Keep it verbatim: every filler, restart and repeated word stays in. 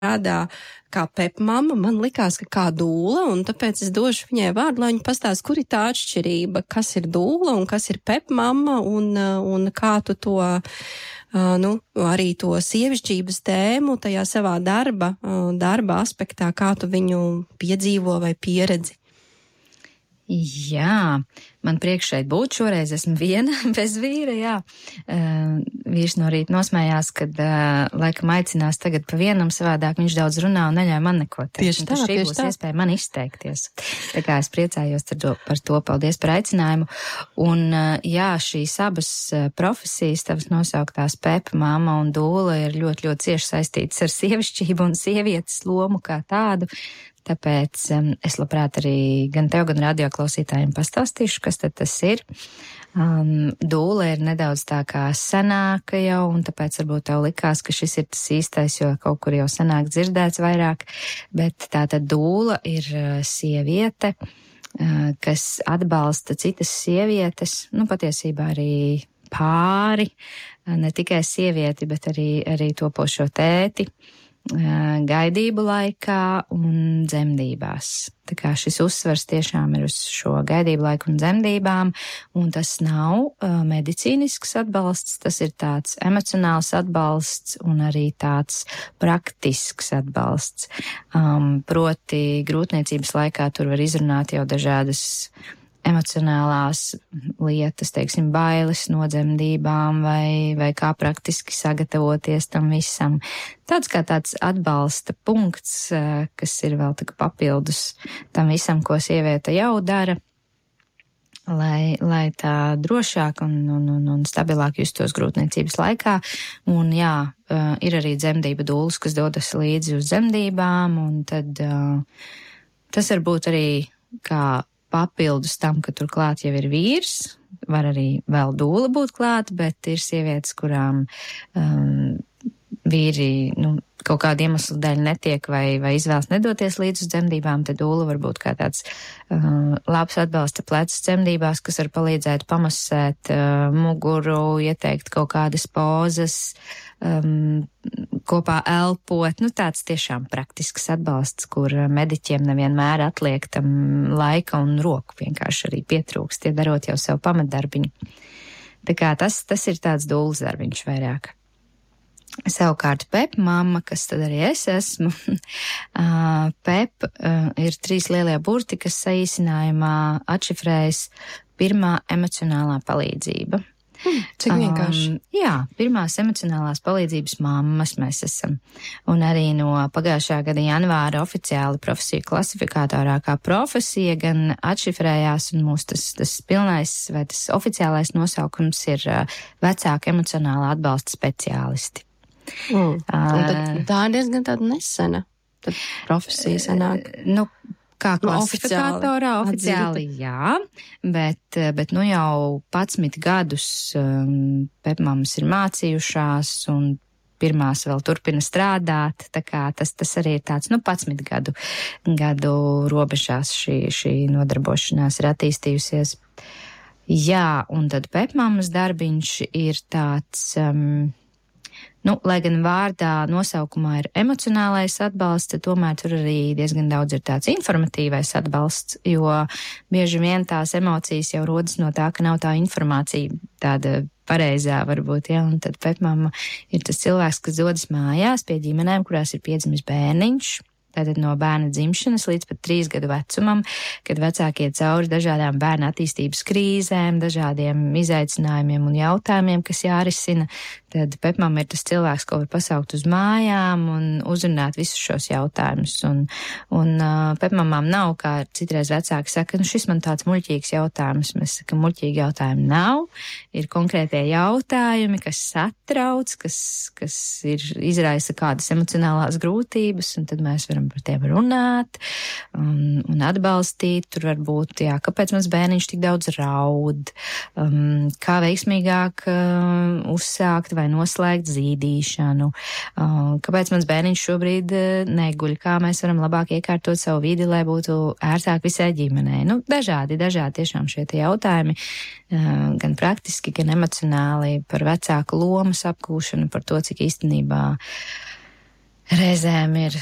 strādā kā pepmama, man likās, ka kā dūla, un tāpēc es došu viņai vārdu, lai viņa pastāst, kur ir tā atšķirība, kas ir dūla un kas ir pepmama, un, un kā tu to, nu, arī to sievišķības tēmu tajā savā darba, darba aspektā, kā tu viņu piedzīvo vai pieredzi. Jā, man priekš šeit būt šoreiz esmu viena bez vīra, jā. Uh, vīrs no rīta nosmējās, kad uh, laikam aicinās tagad pa vienam savādāk, viņš daudz runā un neļauj man neko teikt. Tieši tā, šī tieši būs tā. iespēja man izteikties. Tā kā es priecājos par to, par to, paldies par aicinājumu. Un uh, jā, šīs abas uh, profesijas, tavas nosauktās Pepa, mamma un dūla, ir ļoti, ļoti cieši saistītas ar sievišķību un sievietes lomu kā tādu. Tāpēc um, es labprāt arī gan tev, gan radioklausītājiem pastāstīšu, kas tad tas ir. Um, dūla ir nedaudz tā kā senāka jau, un tāpēc varbūt tev likās, ka šis ir tas īstais, jo kaut kur jau senāk dzirdēts vairāk, bet tā tad dūla ir uh, sieviete, uh, kas atbalsta citas sievietes, nu patiesībā arī pāri, uh, ne tikai sievieti, bet arī, arī topošo tēti, gaidību laikā un dzemdībās. Tā kā šis uzsvars tiešām ir uz šo gaidību laiku un dzemdībām, un tas nav uh, medicīnisks atbalsts, tas ir tāds emocionāls atbalsts un arī tāds praktisks atbalsts. Um, proti grūtniecības laikā tur var izrunāt jau dažādas emocionālās lietas, teiksim, bailes no dzemdībām vai, vai kā praktiski sagatavoties tam visam. Tāds kā tāds atbalsta punkts, kas ir vēl tā kā papildus tam visam, ko sieviete jau dara, lai, lai tā drošāk un, un, un, un stabilāk justos grūtniecības laikā. Un jā, ir arī dzemdība dūles, kas dodas līdzi uz dzemdībām, un tad tas var būt arī kā papildus tam, ka turklāt jau ir vīrs, var arī vēl dūla būt klāt, bet ir sievietes, kurām um, vīri, nu, kaut kādu iemeslu dēļ netiek vai, vai izvēlas nedoties līdz uz dzemdībām, tad dūla var būt kā tāds uh, labs atbalsta plecs dzemdībās, kas var palīdzēt pamasēt uh, muguru, ieteikt kaut kādas pozas, um, kopā elpot, nu tāds tiešām praktisks atbalsts, kur mediķiem nevienmēr atliek tam laika un roku vienkārši arī pietrūkst, tie darot jau savu pamatdarbiņu. Tā kā tas, tas ir tāds dūles darbiņš vairāk. Savukārt Pep mamma, kas tad arī es esmu, Pep ir trīs lielie burti, kas saīsinājumā atšifrējas pirmā emocionālā palīdzība. Hmm, cik vienkārši. Um, jā, pirmās emocionālās palīdzības mammas mēs esam. Un arī no pagājušā gada janvāra oficiāli profesiju klasifikātorā kā profesija gan atšifrējās, un mūsu tas, tas pilnais vai tas oficiālais nosaukums ir uh, vecāka emocionālā atbalsta speciālisti. Mm. Un tad tā ir diezgan tāda nesena. Tad profesija senāk. Nu, kā klasifikātorā nu, oficiāli, oficiāli jā, bet, bet nu jau padsmit gadus um, pepmamas ir mācījušās un pirmās vēl turpina strādāt, tā kā tas, tas arī ir tāds, nu, padsmit gadu, gadu robežās šī, šī nodarbošanās ir attīstījusies. Jā, un tad pepmamas darbiņš ir tāds... Um, Nu, lai gan vārdā nosaukumā ir emocionālais atbalsts, tad tomēr tur arī diezgan daudz ir tāds informatīvais atbalsts, jo bieži vien tās emocijas jau rodas no tā, ka nav tā informācija tāda pareizā varbūt, ja, un tad pepmama ir tas cilvēks, kas dodas mājās pie ģimenēm, kurās ir piedzimis bērniņš, tātad no bērna dzimšanas līdz pat trīs gadu vecumam, kad vecāki iet cauri dažādām bērna attīstības krīzēm, dažādiem izaicinājumiem un jautājumiem, kas jārisina, tad pepmama ir tas cilvēks, ko var pasaukt uz mājām un uzrunāt visus šos jautājumus. Un, un uh, pepmamām nav, kā citreiz vecāki saka, nu šis man tāds muļķīgs jautājums. Mēs sakam, muļķīgi jautājumi nav, ir konkrētie jautājumi, kas satrauc, kas, kas ir izraisa kādas emocionālās grūtības, un tad mēs varam par tiem runāt un, un atbalstīt. Tur var būt, jā, kāpēc mans bērniņš tik daudz raud, um, kā veiksmīgāk uh, uzsākt vai noslēgt zīdīšanu, uh, kāpēc mans bērniņš šobrīd uh, neguļ, kā mēs varam labāk iekārtot savu vidi, lai būtu ērtāk visai ģimenei. Nu, dažādi, dažādi tiešām šie tie jautājumi, uh, gan praktiski, gan emocionāli par vecāku lomas apgūšanu, par to, cik īstenībā reizēm ir